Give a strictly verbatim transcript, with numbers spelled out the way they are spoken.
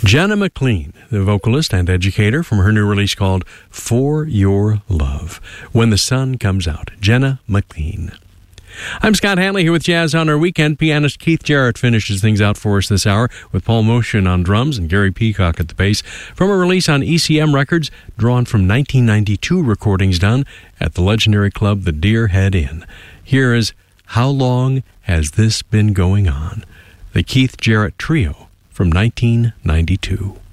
Jenna McLean, the vocalist and educator, from her new release called For Your Love, When the Sun Comes Out. Jenna McLean. I'm Scott Hanley here with Jazz on Our Weekend. Pianist Keith Jarrett finishes things out for us this hour with Paul Motion on drums and Gary Peacock at the bass from a release on E C M Records drawn from nineteen ninety-two recordings done at the legendary club The Deer Head Inn. Here is How Long Has This Been Going On? The Keith Jarrett Trio from nineteen ninety-two.